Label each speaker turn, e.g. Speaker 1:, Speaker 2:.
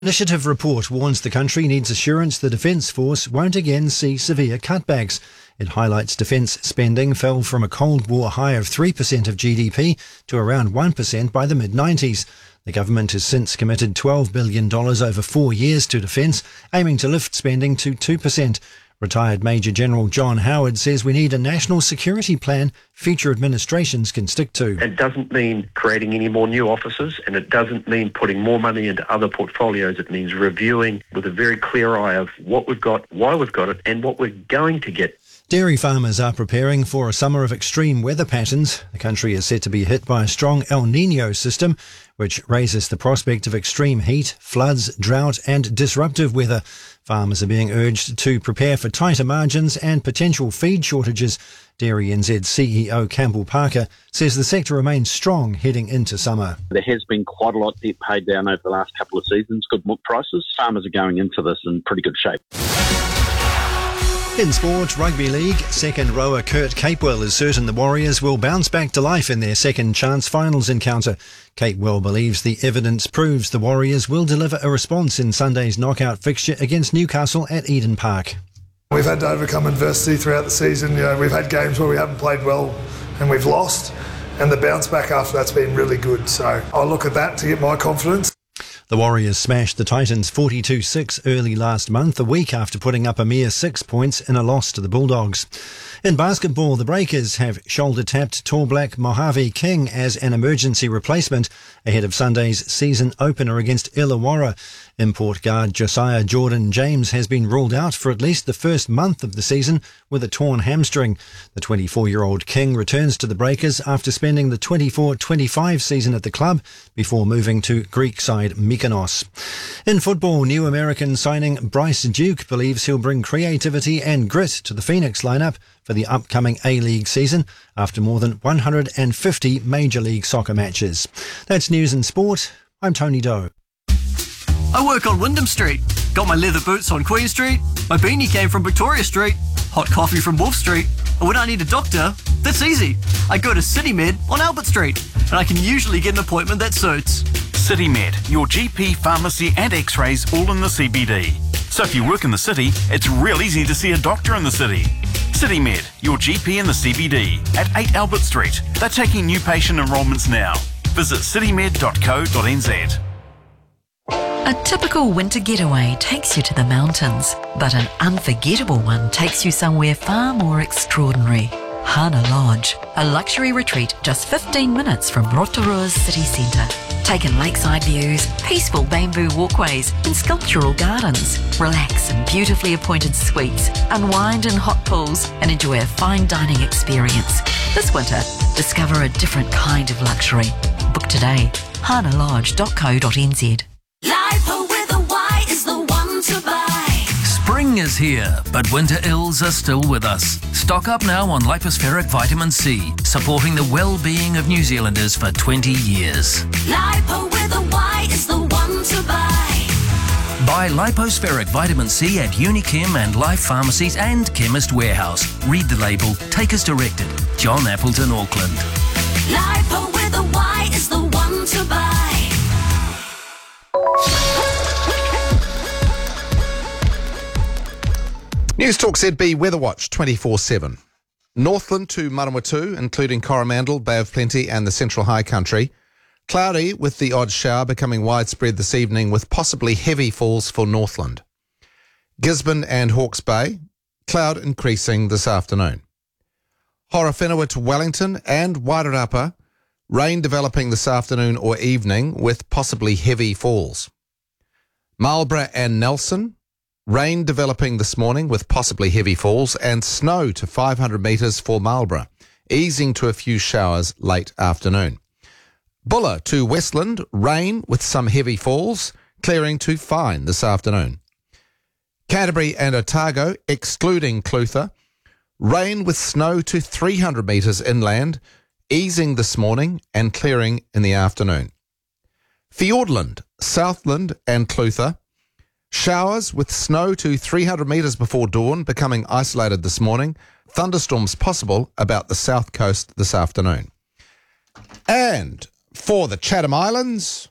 Speaker 1: Initiative report warns the country needs assurance the Defence Force won't again see severe cutbacks. It highlights defence spending fell from a Cold War high of 3% of GDP to around 1% by the mid-90s. The government has since committed $12 billion over 4 years to defence, aiming to lift spending to 2%. Retired Major General John Howard says we need a national security plan future administrations can stick to.
Speaker 2: It doesn't mean creating any more new offices, and it doesn't mean putting more money into other portfolios. It means reviewing with a very clear eye of what we've got, why we've got it, and what we're going to get.
Speaker 1: Dairy farmers are preparing for a summer of extreme weather patterns. The country is set to be hit by a strong El Niño system, which raises the prospect of extreme heat, floods, drought and disruptive weather. Farmers are being urged to prepare for tighter margins and potential feed shortages. Dairy NZ CEO Campbell Parker says the sector remains strong heading into summer.
Speaker 3: There has been quite a lot debt paid down over the last couple of seasons, good milk prices. Farmers are going into this in pretty good shape.
Speaker 1: In sport, rugby league, second rower Kurt Capewell is certain the Warriors will bounce back to life in their second chance finals encounter. Capewell believes the evidence proves the Warriors will deliver a response in Sunday's knockout fixture against Newcastle at Eden Park.
Speaker 4: We've had to overcome adversity throughout the season. We've had games where we haven't played well and we've lost, and the bounce back after that's been really good. So I'll look at that to get my confidence.
Speaker 1: The Warriors smashed the Titans 42-6 early last month, a week after putting up a mere 6 points in a loss to the Bulldogs. In basketball, the Breakers have shoulder-tapped Tall Black Mojave King as an emergency replacement ahead of Sunday's season opener against Illawarra. Import guard Josiah Jordan James has been ruled out for at least the first month of the season with a torn hamstring. The 24-year-old King returns to the Breakers after spending the 24-25 season at the club before moving to Greek side Mykonos. In football, new American signing Bryce Duke believes he'll bring creativity and grit to the Phoenix lineup for the upcoming A-League season after more than 150 Major League Soccer matches. That's news and sport. I'm Tony Doe.
Speaker 5: I work on Wyndham Street. Got my leather boots on Queen Street. My beanie came from Victoria Street. Hot coffee from Wolf Street. And when I need a doctor, that's easy. I go to CityMed on Albert Street, and I can usually get an appointment that suits.
Speaker 6: CityMed, your GP, pharmacy and x-rays all in the CBD. So if you work in the city, it's real easy to see a doctor in the city. CityMed, your GP in the CBD at 8 Albert Street. They're taking new patient enrolments now. Visit citymed.co.nz.
Speaker 7: A typical winter getaway takes you to the mountains, but an unforgettable one takes you somewhere far more extraordinary. Hana Lodge, a luxury retreat just 15 minutes from Rotorua's city centre. Take in lakeside views, peaceful bamboo walkways and sculptural gardens. Relax in beautifully appointed suites, unwind in hot pools and enjoy a fine dining experience. This winter, discover a different kind of luxury. Book today, hanalodge.co.nz.
Speaker 8: Lipo with a Y is the one to buy.
Speaker 9: Spring is here, but winter ills are still with us. Stock up now on Lipospheric Vitamin C, supporting the well-being of New Zealanders for 20 years.
Speaker 8: Lipo with a Y is the one to buy.
Speaker 9: Buy Lipospheric Vitamin C at Unichem and Life Pharmacies and Chemist Warehouse. Read the label. Take as directed. John Appleton, Auckland.
Speaker 8: Lipo with a Y is the one to buy.
Speaker 10: News Talk ZB Weather Watch 24/7. Northland to Manawatu, including Coromandel, Bay of Plenty and the Central High Country. Cloudy with the odd shower becoming widespread this evening with possibly heavy falls for Northland. Gisborne and Hawke's Bay, cloud increasing this afternoon. Horowhenua to Wellington and Wairarapa, rain developing this afternoon or evening with possibly heavy falls. Marlborough and Nelson, rain developing this morning with possibly heavy falls and snow to 500 metres for Marlborough, easing to a few showers late afternoon. Buller to Westland, rain with some heavy falls, clearing to fine this afternoon. Canterbury and Otago, excluding Clutha, rain with snow to 300 metres inland, easing this morning and clearing in the afternoon. Fiordland, Southland and Clutha, showers with snow to 300 metres before dawn, becoming isolated this morning. Thunderstorms possible about the south coast this afternoon. And for the Chatham Islands,